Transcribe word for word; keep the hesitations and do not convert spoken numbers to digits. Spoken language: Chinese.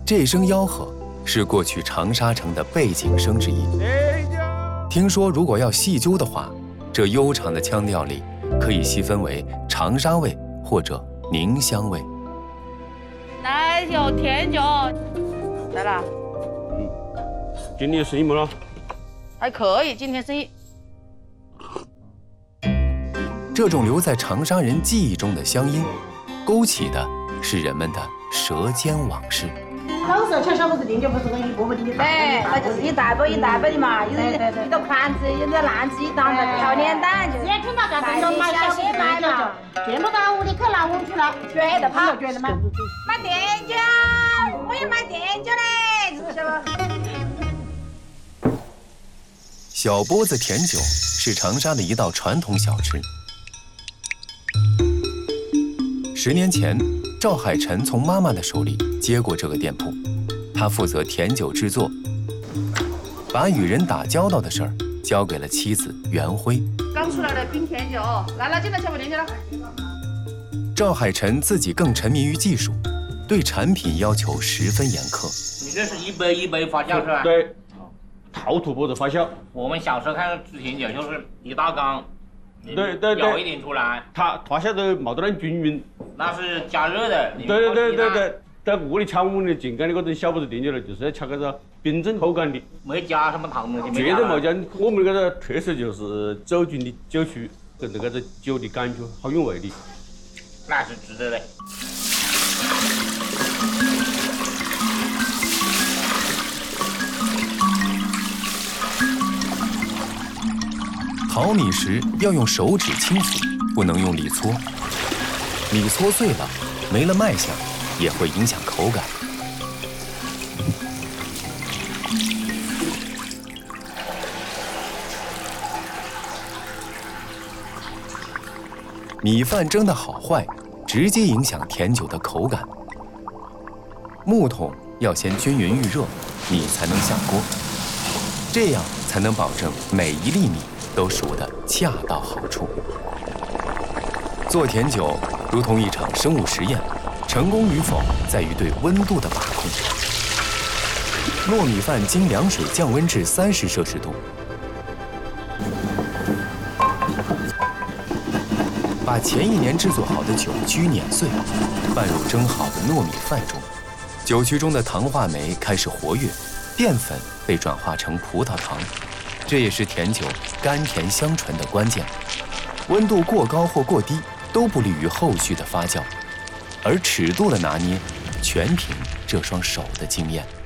这声吆喝是过去长沙城的背景声之一。听说如果要细究的话，这悠长的腔调里可以细分为长沙味或者宁乡味。 奶酒、甜酒，来了。 嗯，今天生意么了？ 还可以，今天生意。 这种留在长沙人记忆中的乡音，勾起的是人们的舌尖往事。 老时候吃小伙子订酒不是那一波波的， 哎，那就是一大波一大波的嘛，有对对对一个盘子，有个烂鸡蛋的调脸蛋，就眼看到干等着买小伙子买了，见不到屋里去拿我去了， 觉得跑， 觉得买。 买电酒，我也买电酒嘞，就是吧。 小波子甜酒是长沙的一道传统小吃。十年前，赵海晨从妈妈的手里接过这个店铺，他负责甜酒制作，把与人打交道的事儿交给了妻子袁辉。 刚出来的冰甜酒，来了，进来小伙甜酒了。 赵海晨自己更沉迷于技术，对产品要求十分严苛。 你这是一杯一杯发酵是吧？ 对，套土波子发酵。 我们小时候看制甜酒就是一大缸， 对对对， 舀一点出来， 它发酵的冇得那均匀。 那是加热的。 对对对对对，在屋里抢我们的进干的嗰种小波子甜酒呢，就是要吃嗰个冰镇口感的， 没加什么糖东西， 绝对冇加。我们嗰个特色就是走菌的酒曲跟这个个酒的感觉好韵味的， 那是值得的。 淘米时要用手指轻抚，不能用力搓。米搓碎了，没了卖相，也会影响口感。米饭蒸的好坏，直接影响甜酒的口感。木桶要先均匀预热，米才能下锅，这样才能保证每一粒米都熟得恰到好处。做甜酒如同一场生物实验，成功与否在于对温度的把控。糯米饭经凉水降温至三十摄氏度，把前一年制作好的酒曲碾碎，拌入蒸好的糯米饭中。酒曲中的糖化酶开始活跃，淀粉被转化成葡萄糖，这也是甜酒甘甜香醇的关键。温度过高或过低都不利于后续的发酵，而尺度的拿捏全凭这双手的经验。